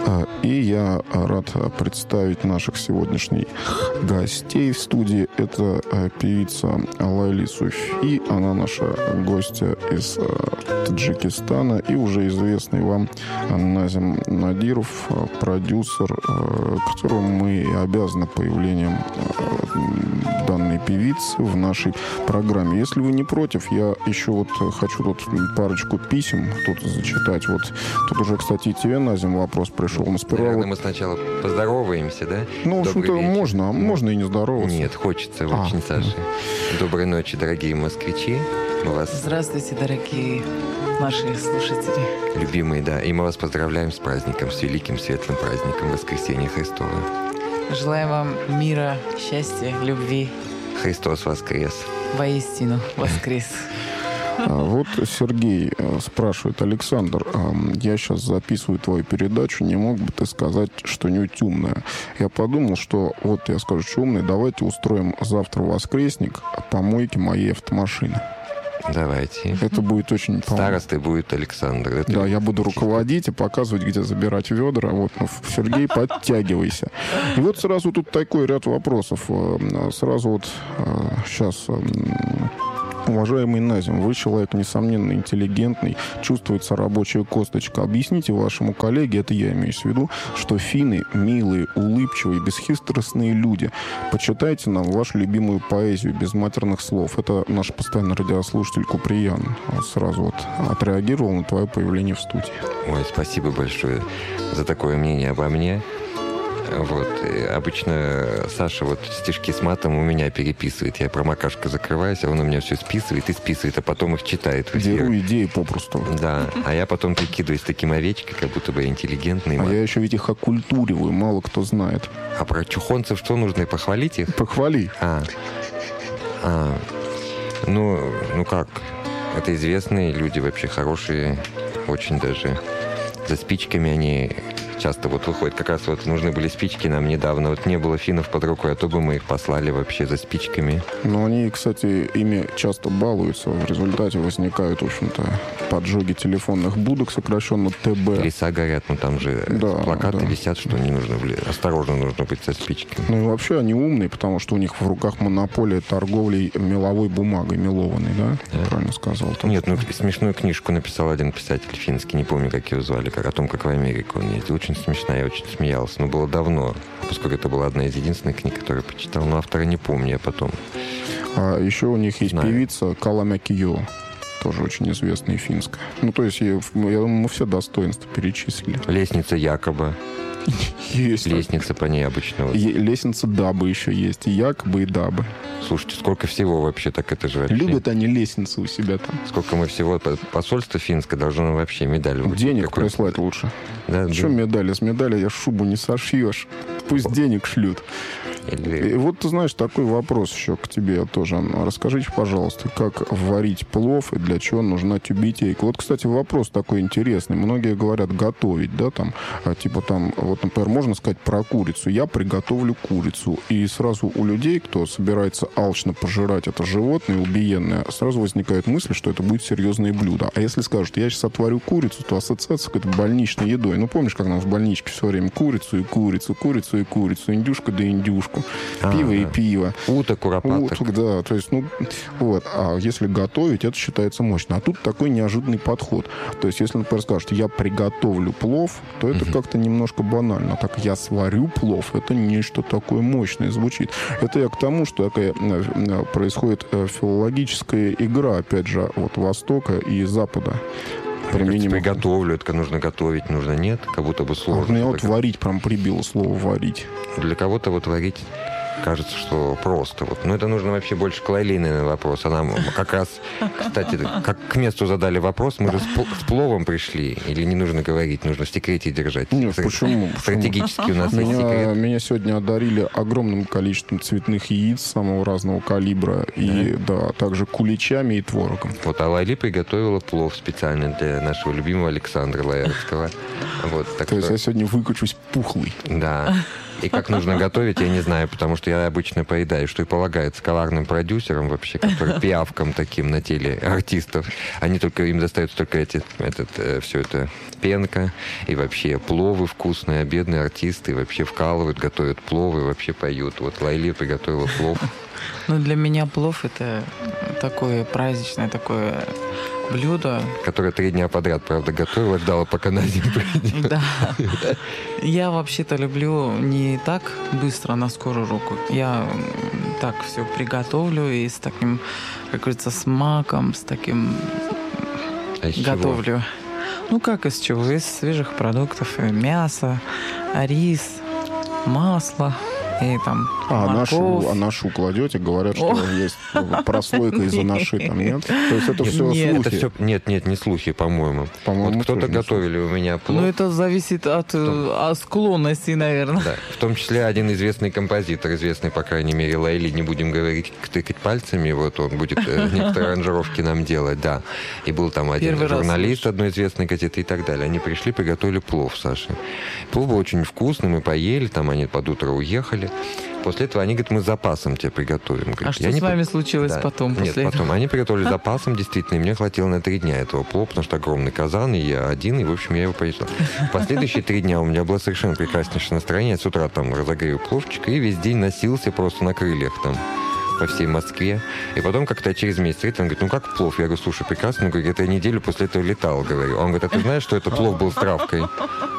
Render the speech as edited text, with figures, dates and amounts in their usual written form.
И я рад представить наших сегодняшних гостей в студии. Это певица Лайли Суфи. Она наша гостья из Таджикистана. И уже известный вам Назим Надиров, продюсер, которому мы обязаны появлением данной певицы в нашей программе. Если вы не против, я еще вот хочу тут парочку писем тут зачитать. Вот тут уже, кстати, и тебе, Назим, вопрос пришел. Наверное, мы сначала поздороваемся, да? Ну, в общем-то, можно и не здороваться. Нет, хочется очень, Саша. Доброй ночи, дорогие москвичи. Здравствуйте, дорогие наши слушатели. Любимые, да. И мы вас поздравляем с праздником, с великим светлым праздником Воскресения Христова. Желаем вам мира, счастья, любви. Христос воскрес. Воистину воскрес. Вот Сергей спрашивает: Александр, я сейчас записываю твою передачу, не мог бы ты сказать что-нибудь умное? Я подумал, что вот я скажу, что умное, давайте устроим завтра воскресник помойки моей автомашины. Давайте. Это будет очень... Старостой будет Александр. Да, я буду руководить и показывать, где забирать ведра. Вот, Сергей, подтягивайся. И вот сразу тут такой ряд вопросов. Сразу вот сейчас... Уважаемый Назим, вы человек, несомненно, интеллигентный, чувствуется рабочая косточка. Объясните вашему коллеге, это я имею в виду, что финны милые, улыбчивые, бесхитростные люди. Почитайте нам вашу любимую поэзию без матерных слов. Это наш постоянный радиослушатель Куприян сразу вот отреагировал на твое появление в студии. Ой, спасибо большое за такое мнение обо мне. Вот. Обычно Саша вот стишки с матом у меня переписывает. Я промокашкой закрываюсь, а он у меня все списывает и списывает, а потом их читает в эфир. Деру идеи попросту. Да, а я потом прикидываюсь таким овечкой, как будто бы я интеллигентный. А я еще ведь их оккультуриваю, мало кто знает. А про чухонцев что нужно? Похвалить их? Похвали. Ну как? Это известные люди, вообще хорошие, очень даже. За спичками они... часто вот выходят. Как раз вот нужны были спички нам недавно. Вот не было финнов под рукой, а то бы мы их послали вообще за спичками. Но они, кстати, ими часто балуются. В результате возникают, в общем-то, поджоги телефонных будок, сокращенно ТБ. Леса горят, ну там же плакаты висят, что не нужно, осторожно нужно быть со спичками. Ну и вообще они умные, потому что у них в руках монополия торговли меловой бумагой, мелованной, да? Я правильно сказал? Нет, смешную книжку написал один писатель финский, не помню, как его звали, о том, как в Америку он ездил. Очень смешная, я очень смеялся. Но было давно, поскольку это была одна из единственных книг, которую я почитал. Но автора не помню, я потом... А еще у них есть певица Каламе Кио, тоже очень известная финская. Ну, то есть, я думаю, мы все достоинства перечислили. Лестница Якоба. Есть. Лестница по ней обычно. Лестница Дабы еще есть. И Якобы, и Дабы. Слушайте, сколько всего вообще, так это же вообще... Любят они лестницы у себя там. Сколько мы всего... Посольство финское должно вообще медаль... Денег прислать лучше. Да, что медали? С медали я шубу не сошьешь. Пусть денег шлют. И вот, ты знаешь, такой вопрос еще к тебе тоже. Расскажите, пожалуйста, как варить плов и для чего нужна тюбетейка? Вот, кстати, вопрос такой интересный. Многие говорят готовить, да, там, типа там, вот, например, можно сказать про курицу. Я приготовлю курицу. И сразу у людей, кто собирается алчно пожирать это животное убиенное, сразу возникает мысль, что это будет серьезное блюдо. А если скажут, я сейчас отварю курицу, то ассоциация с какой-то больничной едой. Ну, помнишь, как нам в больничке все время курицу и курицу, курицу и курицу, индюшка да индюшку. Пиво и пиво. Уток, куропаток. Уток, да. То есть, ну, вот. А если готовить, это считается мощно. А тут такой неожиданный подход. То есть, если, например, скажут, я приготовлю плов, то это как-то немножко банально. Так, я сварю плов, это нечто такое мощное звучит. Это я к тому, что такая происходит филологическая игра, опять же, от Востока и Запада. Приготовлю, это нужно готовить, нужно нет, как будто бы сложно. Меня вот варить прям прибило слово «варить». Для кого-то вот варить кажется, что просто. Вот. Но это нужно вообще больше к Лайле, наверное, вопрос. Она как раз, кстати, как к месту задали вопрос, мы же с пловом пришли, или не нужно говорить, нужно в секрете держать? Нет, почему? Стратегически у нас есть секрет. Меня сегодня одарили огромным количеством цветных яиц самого разного калибра, и, да, также куличами и творогом. Вот, а Лайли приготовила плов специально для нашего любимого Александра Лаерского. Вот, То есть я сегодня выкачусь пухлый. Да. И как нужно готовить, я не знаю, потому что я обычно поедаю, что и полагается коварным продюсерам вообще, которые пиявкам таким на теле артистов. Они только, им достается только все это пенка, и вообще пловы вкусные, а бедные артисты вообще вкалывают, готовят пловы, вообще поют. Вот Лайли приготовила плов. Ну, для меня плов — это такое праздничное, такое блюдо. Которое 3 дня подряд, правда, готовила, ждала, пока на зиму придет. Да. Я вообще-то люблю не так быстро, на скорую руку. Я так все приготовлю и с таким, как говорится, смаком, с таким готовлю. Чего? Ну, как из чего? Из свежих продуктов. Мясо, рис, масло. И там анашу кладете, говорят, что есть прослойка из анаши, там нет? То есть это все слухи? Нет, не слухи, по-моему. Вот кто-то готовили у меня плов. Ну, это зависит от склонности, наверное. Да, в том числе один известный композитор, известный, по крайней мере, Лайли, не будем говорить, тыкать пальцами, вот он будет некоторые аранжировки нам делать, да. И был там один журналист одной известной газеты и так далее. Они пришли, приготовили плов, Саша. Плов был очень вкусный, мы поели, там они под утро уехали. После этого они говорят, мы с запасом тебе приготовим. Говорит, а что с вами случилось потом? Нет, потом. Они приготовили с запасом, действительно, и мне хватило на 3 дня этого плова, потому что огромный казан, и я один, и, в общем, я его поел. Последующие 3 дня у меня было совершенно прекраснейшее настроение. Я с утра там разогрею пловчик, и весь день носился просто на крыльях там по всей Москве. И потом как-то через месяц он говорит, ну как плов? Я говорю, слушай, прекрасно. Он говорит, я неделю после этого летал, говорю. Он говорит, а ты знаешь, что это плов был с травкой?